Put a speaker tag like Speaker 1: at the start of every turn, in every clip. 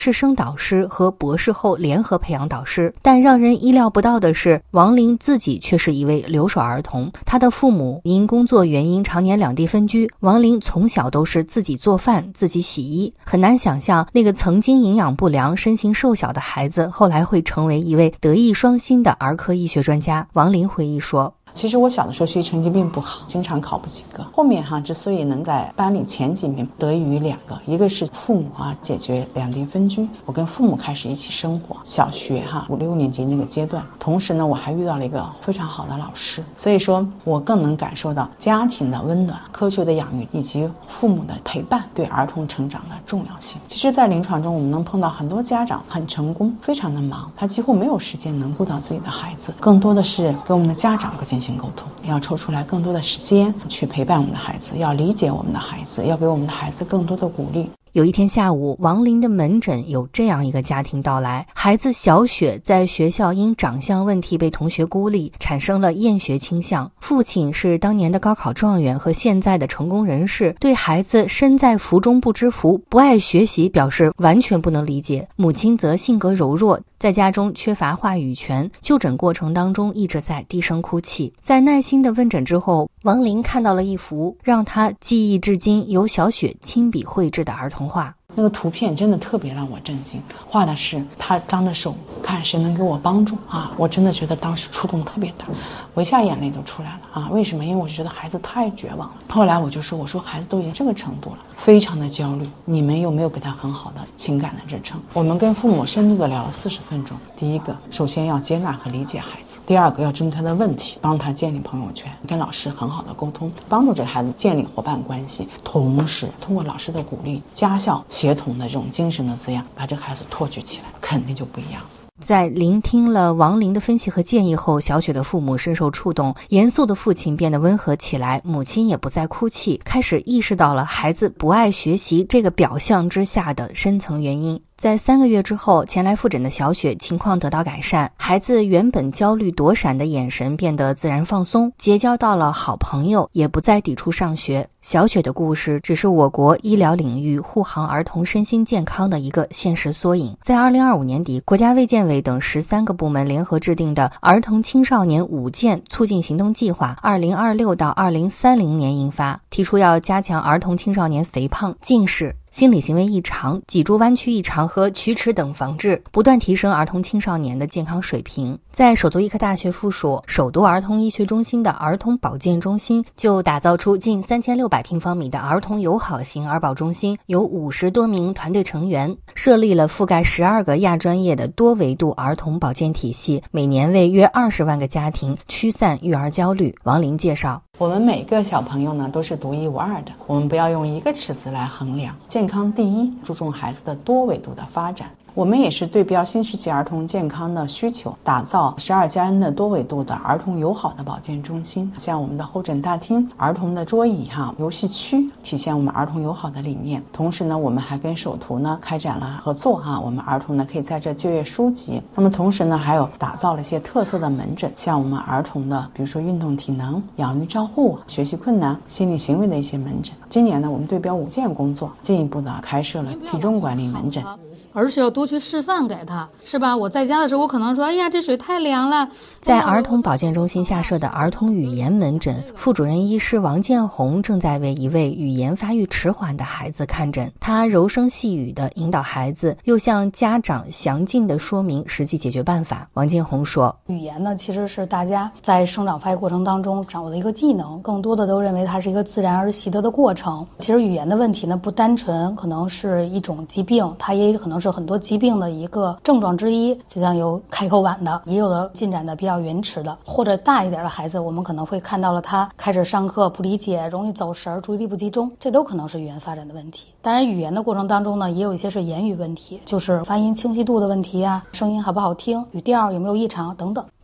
Speaker 1: 师生导师和博士后联合培养导师。但让人意料不到的是，王玲自己却是一位留守儿童。她的父母因工作原因常年两地分居，王玲从小都是自己做饭、自己洗衣。很难想象那个曾经营养不良、身形瘦小的孩子，后来会成为一位德艺双馨的儿科医学专家。王玲回忆说，
Speaker 2: 其实我小的时候学习成绩并不好，经常考不及格。后面之所以能在班里前几名，得益于两个，一个是父母解决两地分居，我跟父母开始一起生活。小学5、6年级那个阶段，同时呢，我还遇到了一个非常好的老师，所以说我更能感受到家庭的温暖、科学的养育以及父母的陪伴对儿童成长的重要性。其实，在临床中，我们能碰到很多家长很成功，非常的忙，他几乎没有时间能顾到自己的孩子，更多的是跟我们的家长进行沟通，要抽出来更多的时间去陪伴我们的孩子，要理解我们的孩子，要给我们的孩子更多的鼓励。
Speaker 1: 有一天下午，王玲的门诊有这样一个家庭到来，孩子小雪在学校因长相问题被同学孤立，产生了厌学倾向。父亲是当年的高考状元和现在的成功人士，对孩子身在福中不知福，不爱学习表示完全不能理解。母亲则性格柔弱，在家中缺乏话语权，就诊过程当中一直在低声哭泣。在耐心的问诊之后，王玲看到了一幅让她记忆至今由小雪亲笔绘制的儿童画。
Speaker 2: 那个图片真的特别让我震惊，画的是他张着手看谁能给我帮助我真的觉得当时触动特别大，我一下眼泪都出来了为什么？因为我就觉得孩子太绝望了。后来我说孩子都已经这个程度了，非常的焦虑，你们有没有给他很好的情感的支撑？我们跟父母深度的聊了40分钟。第一个，首先要接纳和理解孩子；第二个，要针对他的问题，帮他建立朋友圈，跟老师很好的沟通，帮助这个孩子建立伙伴关系，同时通过老师的鼓励、家校协同的这种精神的滋养，把这个孩子托举起来，肯定就不一样。
Speaker 1: 在聆听了王玲的分析和建议后，小雪的父母深受触动，严肃的父亲变得温和起来，母亲也不再哭泣，开始意识到了孩子不爱学习这个表象之下的深层原因。在3个月之后，前来复诊的小雪情况得到改善，孩子原本焦虑躲闪的眼神变得自然放松，结交到了好朋友，也不再抵触上学。小雪的故事只是我国医疗领域护航儿童身心健康的一个现实缩影。在2025年底，国家卫健委等13个部门联合制定的儿童青少年5健促进行动计划2026到2030年印发，提出要加强儿童青少年肥胖、近视、心理行为异常、脊柱弯曲异常和龋齿等防治，不断提升儿童青少年的健康水平。在首都医科大学附属首都儿童医学中心的儿童保健中心，就打造出近3600平方米的儿童友好型儿保中心，有50多名团队成员，设立了覆盖12个亚专业的多维度儿童保健体系，每年为约20万个家庭驱散育儿焦虑。王玲介绍，
Speaker 2: 我们每个小朋友呢都是独一无二的，我们不要用一个尺子来衡量，健康第一，注重孩子的多维度的发展。我们也是对标新世纪儿童健康的需求，打造12+N 的多维度的儿童友好的保健中心，像我们的候诊大厅、儿童的桌椅游戏区，体现我们儿童友好的理念。同时呢，我们还跟首图呢开展了合作我们儿童呢可以在这就业书籍。那么同时呢，还有打造了一些特色的门诊，像我们儿童的比如说运动体能、养育照护、学习困难、心理行为的一些门诊。今年呢，我们对标5健工作，进一步的开设了体重管理门诊。
Speaker 3: 而且要多去示范给他，是吧？我在家的时候，我可能说，哎呀，这水太凉了。
Speaker 1: 在儿童保健中心下设的儿童语言门诊，副主任医师王建红正在为一位语言发育迟缓的孩子看诊。他柔声细语地引导孩子，又向家长详尽地说明实际解决办法。王建红说，
Speaker 4: 语言呢，其实是大家在生长发育过程当中掌握的一个技能，更多的都认为它是一个自然而习得的过程。其实语言的问题呢，不单纯可能是一种疾病，它也可能是很多疾病的一个症状之一，就像有开口晚的，也有的进展的比较延迟的，或者大一点的孩子，我们可能会看到了他开始上课不理解，容易走神，注意力不集中，这都可能是语言发展的问题。当然语言的过程当中呢，也有一些是言语问题，就是发音清晰度的问题啊，声音好不好听，语调有没有异常等等。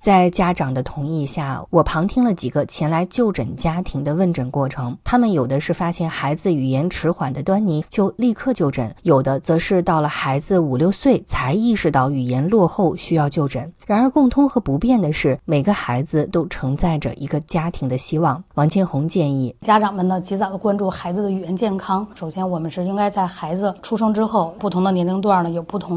Speaker 1: 在家长的同意下，我旁听了几个前来就诊家庭的问诊过程，他们有的是发现孩子语言迟缓的端倪就立刻就诊，有的则是到了孩子5、6岁才意识到语言落后需要就诊。然而共通和不变的是，每个孩子都承载着一个家庭的希望。王千红建议
Speaker 4: 家长们呢及早的关注孩子的语言健康。首先我们是应该在孩子出生之后，不同的年龄段呢有不同